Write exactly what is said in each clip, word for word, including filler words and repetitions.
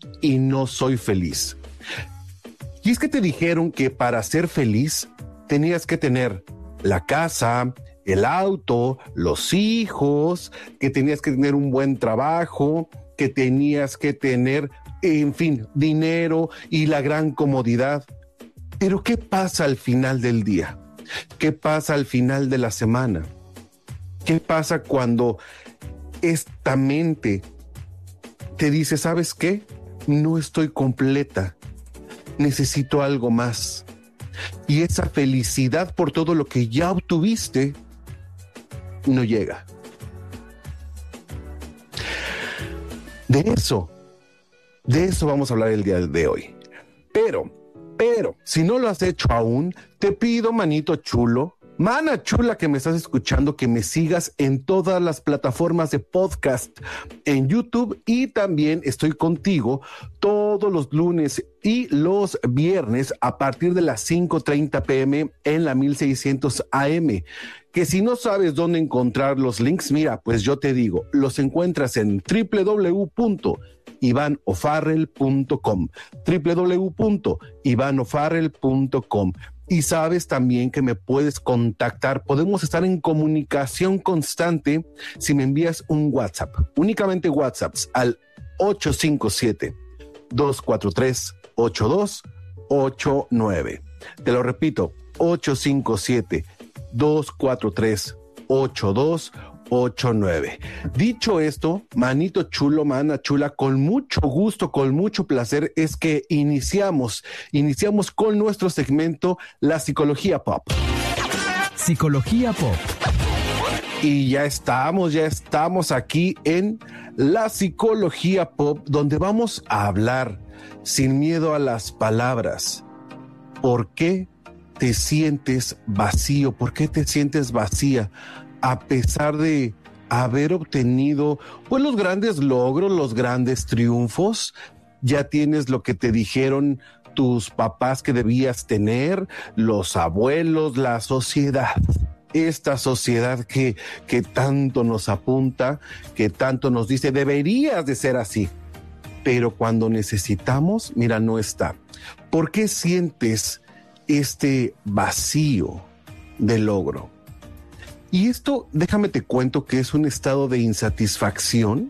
y no soy feliz. Y es que te dijeron que para ser feliz tenías que tener la casa, el auto, los hijos, que tenías que tener un buen trabajo, que tenías que tener, en fin, dinero y la gran comodidad. Pero ¿qué pasa al final del día? ¿Qué pasa al final de la semana? ¿Qué pasa cuando esta mente te dice, ¿sabes qué? No estoy completa, necesito algo más? Y esa felicidad por todo lo que ya obtuviste no llega. De eso, de eso vamos a hablar el día de hoy. Pero, pero, si no lo has hecho aún, te pido, manito chulo, mana chula que me estás escuchando, que me sigas en todas las plataformas de podcast, en YouTube, y también estoy contigo todos los lunes y los viernes a partir de las cinco treinta pm en la mil seiscientos A M. Que si no sabes dónde encontrar los links, mira, pues yo te digo, los encuentras en doble u doble u doble u punto iván o'farrell punto com, doble u doble u doble u punto iván o'farrell punto com. Y sabes también que me puedes contactar, podemos estar en comunicación constante si me envías un WhatsApp, únicamente WhatsApps al ocho cinco siete, dos cuatro tres, ocho dos ocho nueve. Te lo repito, ocho cinco siete, dos cuatro tres, ocho dos ocho nueve. Dicho esto, manito chulo, mana chula, con mucho gusto, con mucho placer, es que iniciamos, iniciamos con nuestro segmento La Psicología Pop. Psicología Pop. Y ya estamos, ya estamos aquí en La Psicología Pop, donde vamos a hablar sin miedo a las palabras. ¿Por qué te sientes vacío? ¿Por qué te sientes vacía? A pesar de haber obtenido pues los grandes logros, los grandes triunfos, ya tienes lo que te dijeron tus papás que debías tener, los abuelos, la sociedad. Esta sociedad que, que tanto nos apunta, que tanto nos dice, deberías de ser así. Pero cuando necesitamos, mira, no está. ¿Por qué sientes este vacío de logro? Y esto, déjame te cuento que es un estado de insatisfacción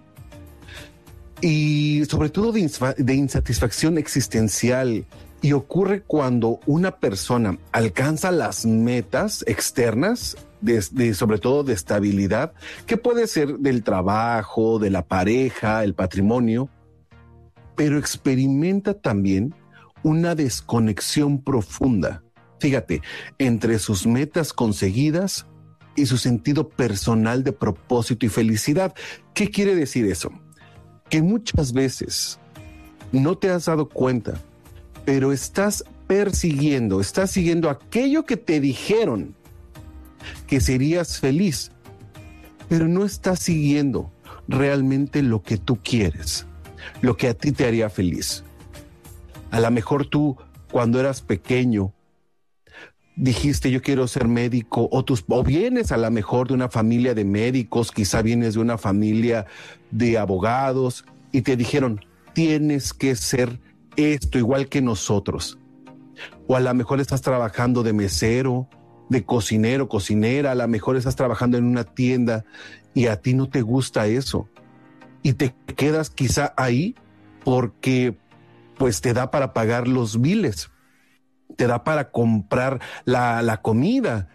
y sobre todo de, insfa- de insatisfacción existencial, y ocurre cuando una persona alcanza las metas externas, de, de, sobre todo de estabilidad, que puede ser del trabajo, de la pareja, el patrimonio, pero experimenta también una desconexión profunda, fíjate, entre sus metas conseguidas y su sentido personal de propósito y felicidad. ¿Qué quiere decir eso? Que muchas veces no te has dado cuenta, pero estás persiguiendo, estás siguiendo aquello que te dijeron que serías feliz, pero no estás siguiendo realmente lo que tú quieres, lo que a ti te haría feliz. A lo mejor tú, cuando eras pequeño, dijiste yo quiero ser médico, o, tus, o vienes a lo mejor de una familia de médicos, quizá vienes de una familia de abogados y te dijeron tienes que ser esto igual que nosotros. O a lo mejor estás trabajando de mesero, de cocinero, cocinera, a lo mejor estás trabajando en una tienda y a ti no te gusta eso y te quedas quizá ahí porque pues te da para pagar los biles, te da para comprar la, la comida,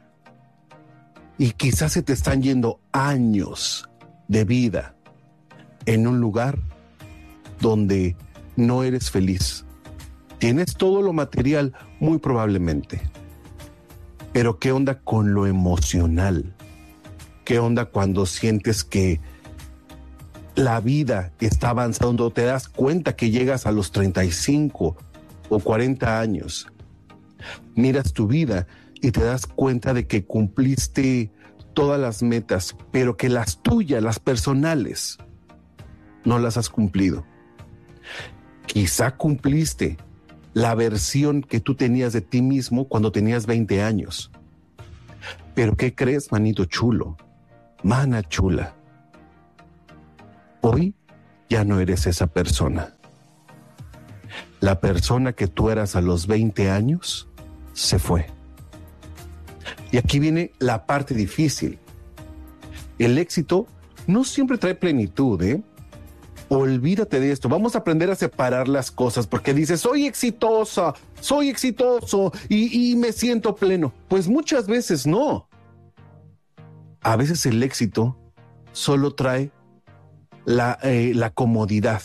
y quizás se te están yendo años de vida en un lugar donde no eres feliz. Tienes todo lo material, muy probablemente, pero ¿qué onda con lo emocional? ¿Qué onda cuando sientes que la vida está avanzando? Te das cuenta que llegas a los treinta y cinco o cuarenta años, miras tu vida y te das cuenta de que cumpliste todas las metas, pero que las tuyas, las personales, no las has cumplido. Quizá cumpliste la versión que tú tenías de ti mismo cuando tenías veinte años. Pero ¿qué crees, manito chulo? Mana chula. Hoy ya no eres esa persona. La persona que tú eras a los veinte años se fue. Y aquí viene la parte difícil. El éxito no siempre trae plenitud, ¿eh? Olvídate de esto. Vamos a aprender a separar las cosas, porque dices, soy exitosa, soy exitoso y, y me siento pleno. Pues muchas veces no. A veces el éxito solo trae la, eh, la comodidad,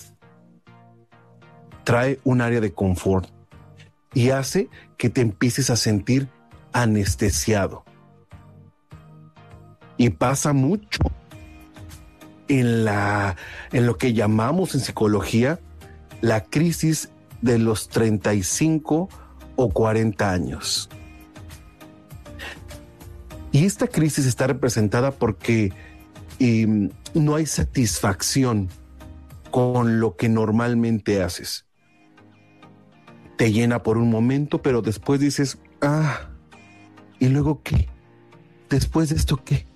trae un área de confort y hace que te empieces a sentir anestesiado. Y pasa mucho en, la, en lo que llamamos en psicología la crisis de los treinta y cinco o cuarenta años. Y esta crisis está representada porque eh, no hay satisfacción con lo que normalmente haces. Te llena por un momento, pero después dices, ah, ¿y luego qué? ¿Después de esto qué?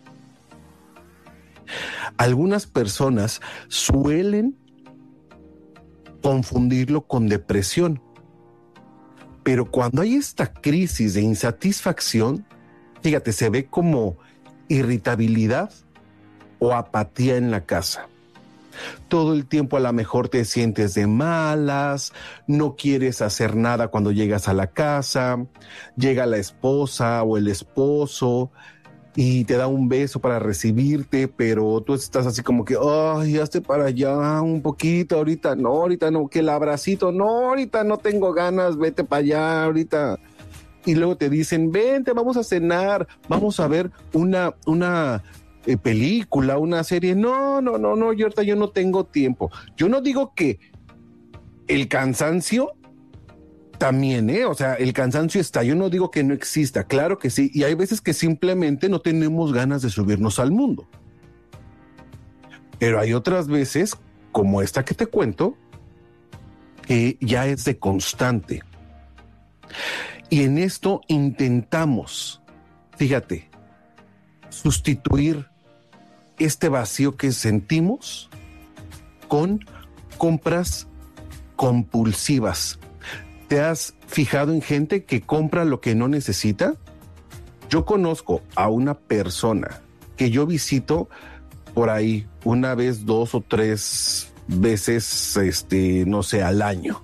Algunas personas suelen confundirlo con depresión, pero cuando hay esta crisis de insatisfacción, fíjate, se ve como irritabilidad o apatía en la casa. Todo el tiempo a lo mejor te sientes de malas, no quieres hacer nada cuando llegas a la casa, llega la esposa o el esposo y te da un beso para recibirte, pero tú estás así como que, ay, hazte para allá un poquito, ahorita no, ahorita no, que el abracito, no, ahorita no tengo ganas, vete para allá, ahorita. Y luego te dicen, vente, vamos a cenar, vamos a ver una, una eh, película, una serie. No, no, no, no, yo ahorita yo no tengo tiempo. Yo no digo que el cansancio también, ¿eh? O sea, el cansancio está, yo no digo que no exista, claro que sí, y hay veces que simplemente no tenemos ganas de subirnos al mundo. Pero hay otras veces, como esta que te cuento, que ya es de constante. Y en esto intentamos, fíjate, sustituir este vacío que sentimos con compras compulsivas. ¿Te has fijado en gente que compra lo que no necesita? Yo conozco a una persona que yo visito por ahí una vez, dos o tres veces, este, no sé, al año.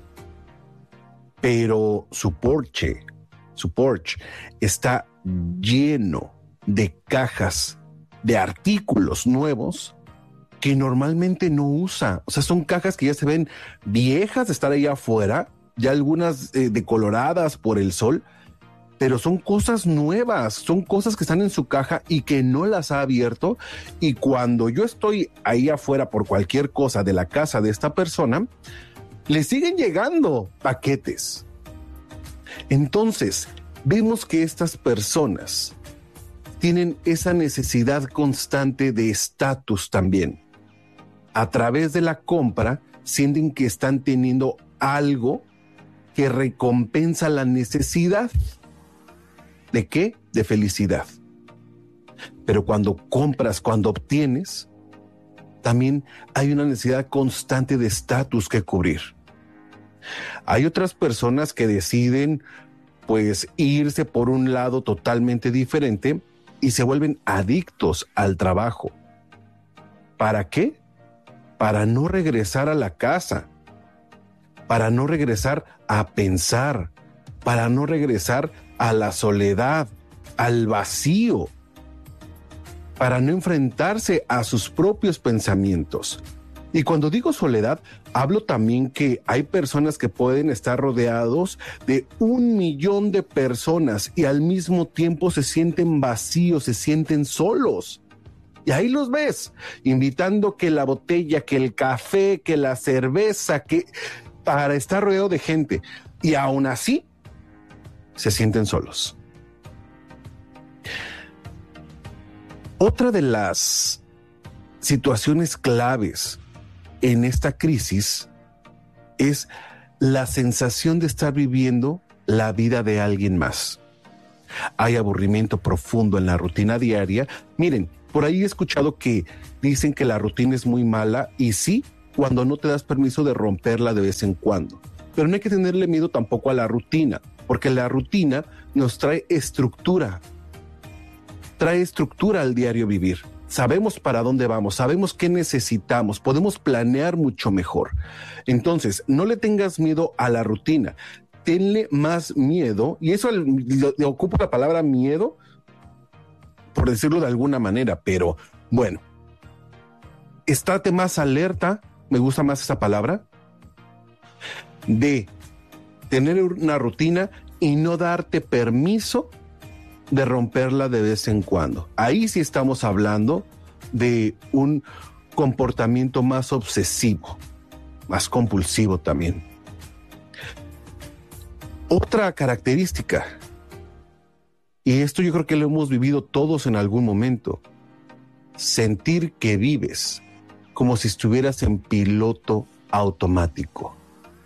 Pero su porche, su porche está lleno de cajas de artículos nuevos que normalmente no usa. O sea, son cajas que ya se ven viejas de estar ahí afuera, ya algunas eh, decoloradas por el sol, pero son cosas nuevas, son cosas que están en su caja y que no las ha abierto. Y cuando yo estoy ahí afuera por cualquier cosa de la casa de esta persona, le siguen llegando paquetes. Entonces, vemos que estas personas tienen esa necesidad constante de estatus también. A través de la compra, sienten que están teniendo algo que recompensa la necesidad. ¿De qué? De felicidad. Pero cuando compras, cuando obtienes, también hay una necesidad constante de estatus que cubrir. Hay otras personas que deciden, pues, irse por un lado totalmente diferente y se vuelven adictos al trabajo. ¿Para qué? Para no regresar a la casa, para no regresar a pensar, para no regresar a la soledad, al vacío, para no enfrentarse a sus propios pensamientos. Y cuando digo soledad, hablo también que hay personas que pueden estar rodeados de un millón de personas y al mismo tiempo se sienten vacíos, se sienten solos. Y ahí los ves, invitando que la botella, que el café, que la cerveza, que para estar rodeado de gente. Y aún así, se sienten solos. Otra de las situaciones claves en esta crisis es la sensación de estar viviendo la vida de alguien más. Hay aburrimiento profundo en la rutina diaria. Miren, por ahí he escuchado que dicen que la rutina es muy mala y sí, cuando no te das permiso de romperla de vez en cuando. Pero no hay que tenerle miedo tampoco a la rutina, porque la rutina nos trae estructura, trae estructura al diario vivir. Sabemos para dónde vamos, sabemos qué necesitamos, podemos planear mucho mejor. Entonces, no le tengas miedo a la rutina, tenle más miedo, y eso le ocupo la palabra miedo, por decirlo de alguna manera, pero bueno, estate más alerta, me gusta más esa palabra, de tener una rutina y no darte permiso de romperla de vez en cuando. Ahí sí estamos hablando de un comportamiento más obsesivo, más compulsivo también. Otra característica, y esto yo creo que lo hemos vivido todos en algún momento, sentir que vives como si estuvieras en piloto automático.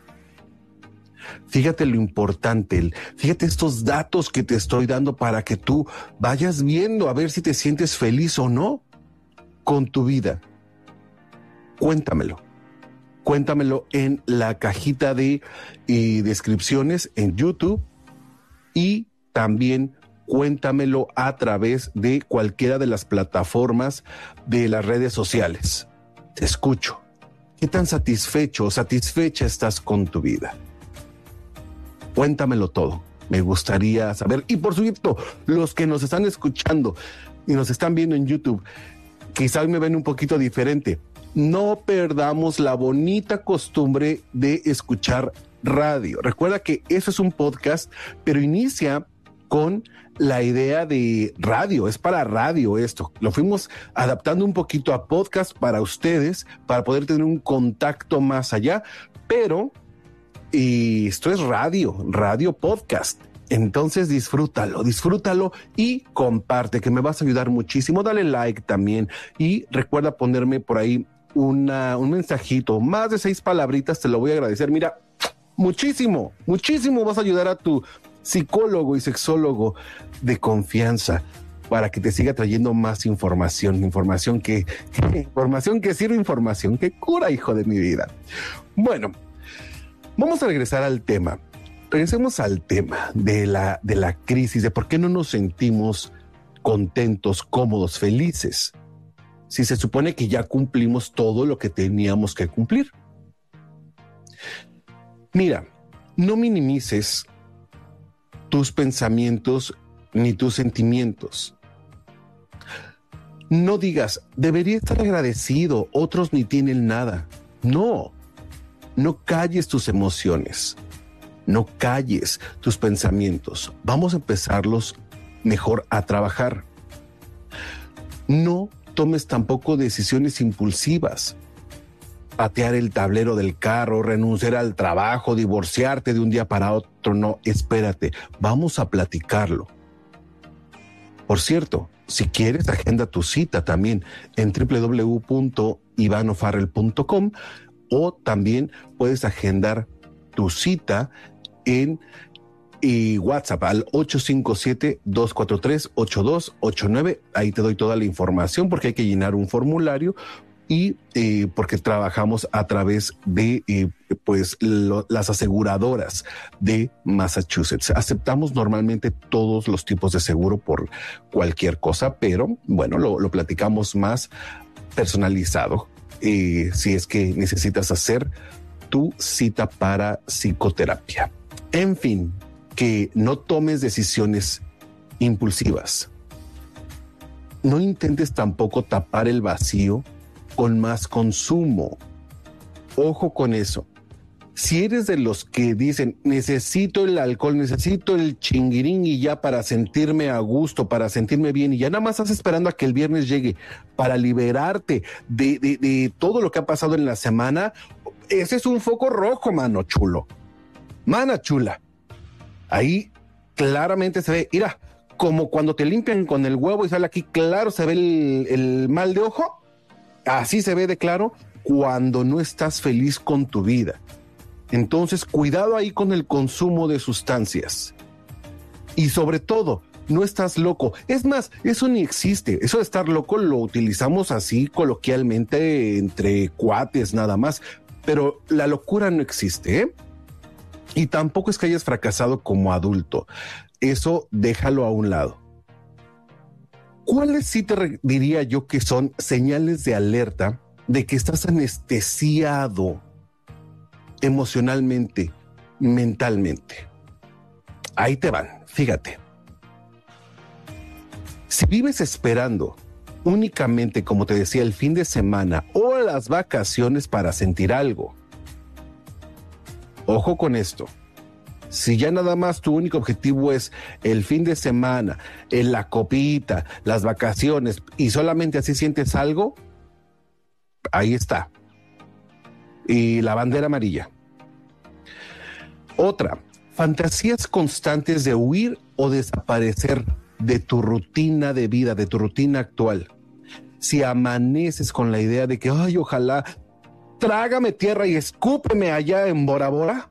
Fíjate lo importante, fíjate estos datos que te estoy dando para que tú vayas viendo a ver si te sientes feliz o no con tu vida. Cuéntamelo. Cuéntamelo en la cajita de eh, descripciones en YouTube y también cuéntamelo a través de cualquiera de las plataformas de las redes sociales. Te escucho. ¿Qué tan satisfecho o satisfecha estás con tu vida? Cuéntamelo todo. Me gustaría saber. Y por supuesto, los que nos están escuchando y nos están viendo en YouTube, quizás me ven un poquito diferente. No perdamos la bonita costumbre de escuchar radio. Recuerda que eso es un podcast, pero inicia con la idea de radio. Es para radio esto. Lo fuimos adaptando un poquito a podcast para ustedes, para poder tener un contacto más allá, pero y esto es radio, radio podcast. Entonces disfrútalo, disfrútalo y comparte, que me vas a ayudar muchísimo. Dale like también y recuerda ponerme por ahí una, un mensajito, más de seis palabritas, te lo voy a agradecer. Mira, muchísimo, muchísimo vas a ayudar a tu psicólogo y sexólogo de confianza para que te siga trayendo más información, información que, que información que sirve, información que cura, hijo de mi vida. Bueno, vamos a regresar al tema. Regresemos al tema de la, de la crisis, de por qué no nos sentimos contentos, cómodos, felices, si se supone que ya cumplimos todo lo que teníamos que cumplir. Mira, no minimices tus pensamientos ni tus sentimientos. No digas, debería estar agradecido, otros ni tienen nada. No, no calles tus emociones. No calles tus pensamientos. Vamos a empezarlos mejor a trabajar. No tomes tampoco decisiones impulsivas. Patear el tablero del carro, renunciar al trabajo, divorciarte de un día para otro. No, espérate. Vamos a platicarlo. Por cierto, si quieres, agenda tu cita también en doble u doble u doble u punto iván o'farrell punto com o también puedes agendar tu cita en y WhatsApp al ocho cinco siete, dos cuatro tres, ocho dos ocho nueve. Ahí te doy toda la información porque hay que llenar un formulario y eh, porque trabajamos a través de eh, pues lo, las aseguradoras de Massachusetts. Aceptamos normalmente todos los tipos de seguro por cualquier cosa, pero bueno, lo, lo platicamos más personalizado eh, si es que necesitas hacer tu cita para psicoterapia. En fin, que no tomes decisiones impulsivas. No intentes tampoco tapar el vacío con más consumo. Ojo con eso. Si eres de los que dicen, necesito el alcohol, necesito el chinguirín y ya para sentirme a gusto, para sentirme bien, y ya nada más estás esperando a que el viernes llegue para liberarte de, de, de todo lo que ha pasado en la semana, ese es un foco rojo, mano chulo. Mana chula. Ahí claramente se ve, mira, como cuando te limpian con el huevo y sale aquí claro, se ve el, el mal de ojo. Así se ve de claro cuando no estás feliz con tu vida. Entonces, cuidado ahí con el consumo de sustancias. Y sobre todo, no estás loco. Es más, eso ni existe. Eso de estar loco lo utilizamos así coloquialmente entre cuates nada más. Pero la locura no existe, ¿eh? Y tampoco es que hayas fracasado como adulto. Eso déjalo a un lado. ¿Cuáles sí te re- diría yo que son señales de alerta de que estás anestesiado emocionalmente, mentalmente? Ahí te van, fíjate. Si vives esperando únicamente, como te decía, el fin de semana o las vacaciones para sentir algo, ojo con esto. Si ya nada más tu único objetivo es el fin de semana, en la copita, las vacaciones y solamente así sientes algo, ahí está. Y la bandera amarilla. Otra, fantasías constantes de huir o desaparecer de tu rutina de vida, de tu rutina actual. Si amaneces con la idea de que, ay, ojalá, trágame tierra y escúpeme allá en Bora Bora,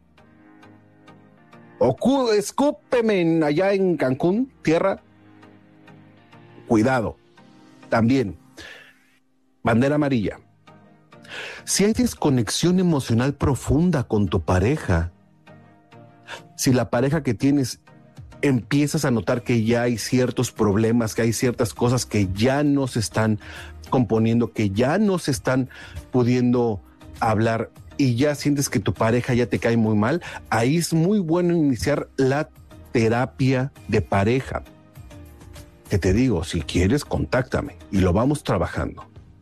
o cu- escúpeme en- allá en Cancún, tierra, cuidado. También, bandera amarilla. Si hay desconexión emocional profunda con tu pareja, si la pareja que tienes empiezas a notar que ya hay ciertos problemas, que hay ciertas cosas que ya no se están componiendo, que ya no se están pudiendo hablar y ya sientes que tu pareja ya te cae muy mal, ahí es muy bueno iniciar la terapia de pareja. Que te digo, si quieres, contáctame y lo vamos trabajando.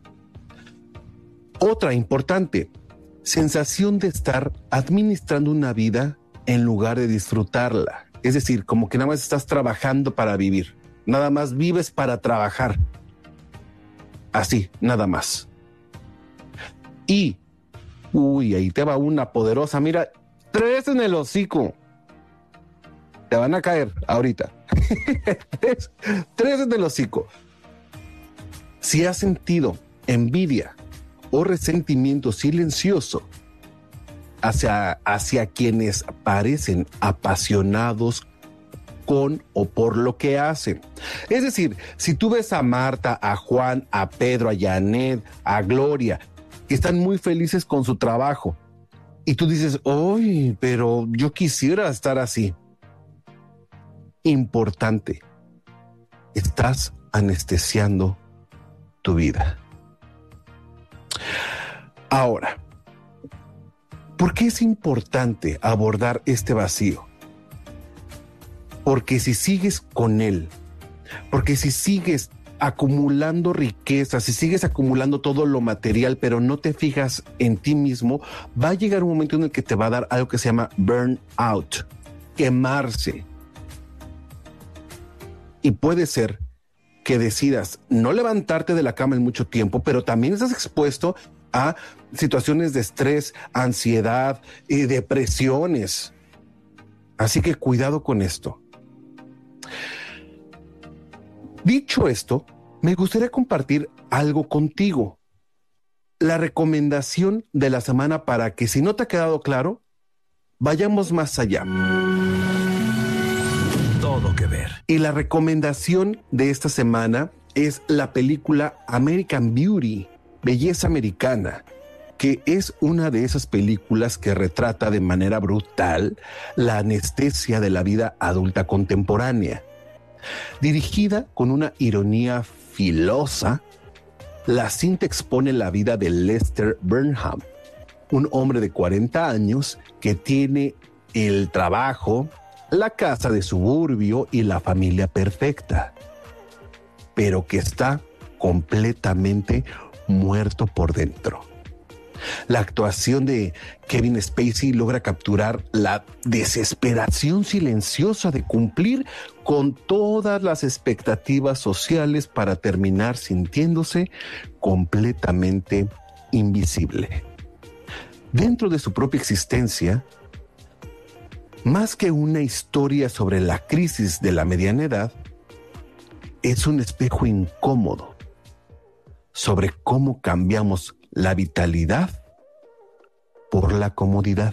Otra importante, sensación de estar administrando una vida en lugar de disfrutarla. Es decir, como que nada más estás trabajando para vivir. Nada más vives para trabajar. Así, nada más. Y, uy, ahí te va una poderosa. Mira, tres en el hocico. Te van a caer ahorita. tres, tres en el hocico. Si has sentido envidia o resentimiento silencioso hacia, hacia quienes parecen apasionados con o por lo que hacen. Es decir, si tú ves a Marta, a Juan, a Pedro, a Janet, a Gloria, que están muy felices con su trabajo, y tú dices, uy, pero yo quisiera estar así. Importante, estás anestesiando tu vida. Ahora, ¿por qué es importante abordar este vacío? Porque si sigues con él, porque si sigues acumulando riquezas, si sigues acumulando todo lo material, pero no te fijas en ti mismo, va a llegar un momento en el que te va a dar algo que se llama burnout, quemarse. Y puede ser que decidas no levantarte de la cama en mucho tiempo, pero también estás expuesto a situaciones de estrés, ansiedad y depresiones. Así que cuidado con esto. Dicho esto, me gustaría compartir algo contigo. La recomendación de la semana para que, si no te ha quedado claro, vayamos más allá. Todo que ver. Y la recomendación de esta semana es la película American Beauty, Belleza Americana, que es una de esas películas que retrata de manera brutal la anestesia de la vida adulta contemporánea. Dirigida con una ironía filosa, la cinta expone la vida de Lester Burnham, un hombre de cuarenta años que tiene el trabajo, la casa de suburbio y la familia perfecta, pero que está completamente muerto por dentro. La actuación de Kevin Spacey logra capturar la desesperación silenciosa de cumplir con todas las expectativas sociales para terminar sintiéndose completamente invisible. Dentro de su propia existencia, más que una historia sobre la crisis de la mediana edad, es un espejo incómodo sobre cómo cambiamos la vitalidad por la comodidad.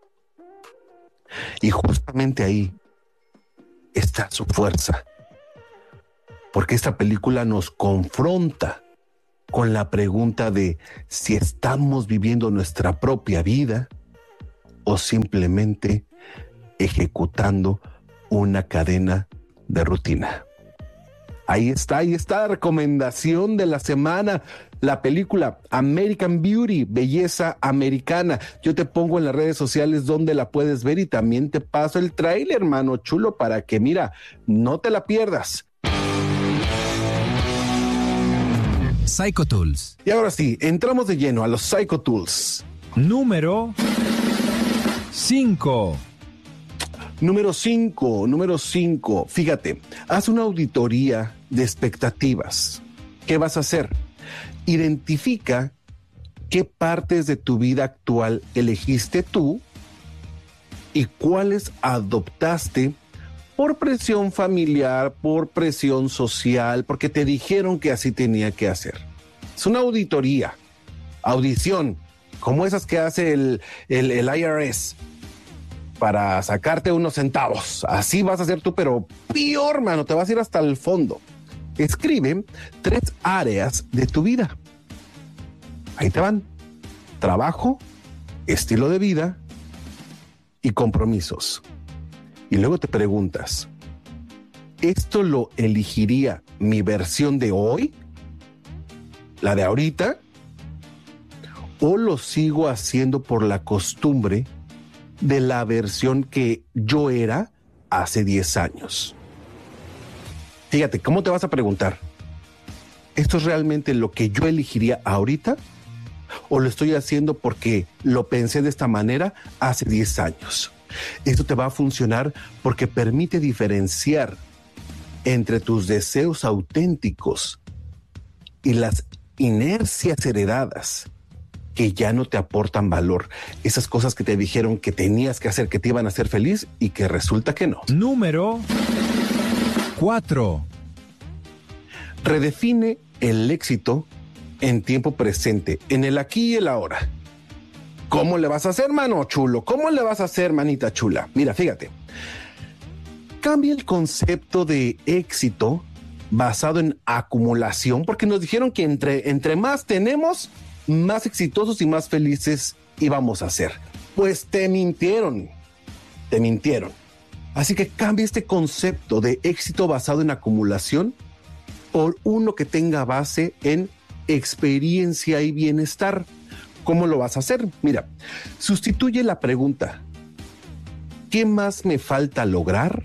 Y justamente ahí está su fuerza, porque esta película nos confronta con la pregunta de si estamos viviendo nuestra propia vida o simplemente ejecutando una cadena de rutina. Ahí está, ahí está la recomendación de la semana. La película American Beauty, Belleza Americana. Yo te pongo en las redes sociales donde la puedes ver y también te paso el tráiler, hermano chulo, para que, mira, no te la pierdas. Psycho Tools. Y ahora sí, entramos de lleno a los Psycho Tools. Número cinco. Número cinco, número cinco. Fíjate, haz una auditoría de expectativas. ¿Qué vas a hacer? Identifica qué partes de tu vida actual elegiste tú y cuáles adoptaste por presión familiar, por presión social, porque te dijeron que así tenía que hacer. Es una auditoría, audición, como esas que hace el, el, el I R S para sacarte unos centavos. Así vas a hacer tú, pero peor, mano, te vas a ir hasta el fondo. Escribe tres áreas de tu vida. Ahí te van. Trabajo, estilo de vida y compromisos. Y luego te preguntas, ¿esto lo elegiría mi versión de hoy? ¿La de ahorita? ¿O lo sigo haciendo por la costumbre de la versión que yo era hace diez años? Fíjate, ¿cómo te vas a preguntar? ¿Esto es realmente lo que yo elegiría ahorita? ¿O lo estoy haciendo porque lo pensé de esta manera hace diez años? Esto te va a funcionar porque permite diferenciar entre tus deseos auténticos y las inercias heredadas que ya no te aportan valor. Esas cosas que te dijeron que tenías que hacer, que te iban a hacer feliz y que resulta que no. Número cuatro. Redefine el éxito en tiempo presente, en el aquí y el ahora. ¿Cómo le vas a hacer, mano chulo? ¿Cómo le vas a hacer, manita chula? Mira, fíjate. Cambia el concepto de éxito basado en acumulación, porque nos dijeron que entre, entre más tenemos, más exitosos y más felices íbamos a ser. Pues te mintieron, te mintieron. Así que cambia este concepto de éxito basado en acumulación por uno que tenga base en experiencia y bienestar. ¿Cómo lo vas a hacer? Mira, sustituye la pregunta, ¿qué más me falta lograr?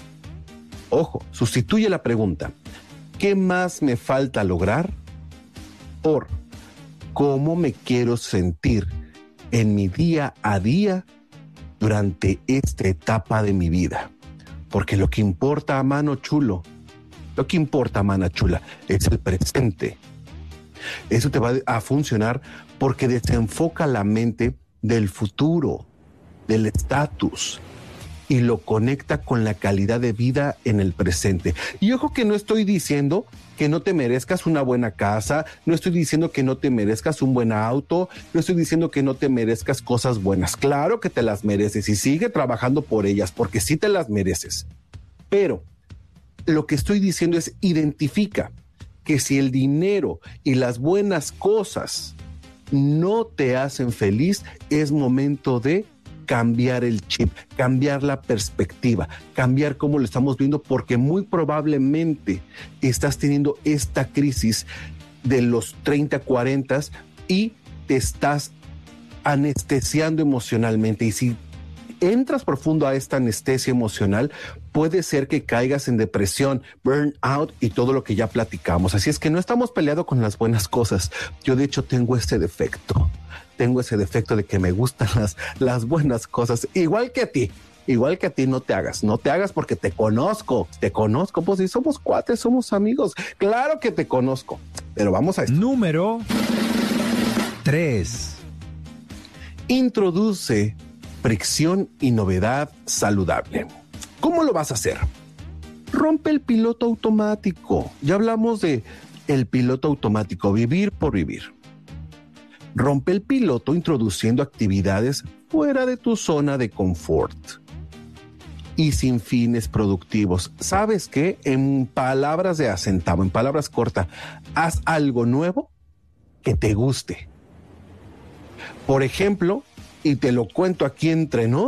Ojo, sustituye la pregunta, ¿qué más me falta lograr? Por ¿cómo me quiero sentir en mi día a día durante esta etapa de mi vida? Porque lo que importa, mano chulo, lo que importa, mana chula, es el presente. Eso te va a funcionar porque desenfoca la mente del futuro, del estatus, y lo conecta con la calidad de vida en el presente. Y ojo que no estoy diciendo que no te merezcas una buena casa, no estoy diciendo que no te merezcas un buen auto, no estoy diciendo que no te merezcas cosas buenas. Claro que te las mereces y sigue trabajando por ellas porque sí te las mereces. Pero lo que estoy diciendo es identifica que si el dinero y las buenas cosas no te hacen feliz, es momento de cambiar el chip, cambiar la perspectiva, cambiar cómo lo estamos viendo, porque muy probablemente estás teniendo esta crisis de los treinta, cuarenta y te estás anestesiando emocionalmente. Y si entras profundo a esta anestesia emocional, puede ser que caigas en depresión, burnout y todo lo que ya platicamos. Así es que no estamos peleados con las buenas cosas. Yo de hecho tengo ese defecto. Tengo ese defecto de que me gustan las, las buenas cosas. Igual que a ti. Igual que a ti, no te hagas. No te hagas porque te conozco. Te conozco. Pues si somos cuates, somos amigos. Claro que te conozco. Pero vamos a esto. Número tres. Introduce fricción y novedad saludable. ¿Cómo lo vas a hacer? Rompe el piloto automático. Ya hablamos de el piloto automático, vivir por vivir. Rompe el piloto introduciendo actividades fuera de tu zona de confort y sin fines productivos. ¿Sabes qué? En palabras de acentavo, en palabras cortas, haz algo nuevo que te guste. Por ejemplo, y te lo cuento aquí entre nos,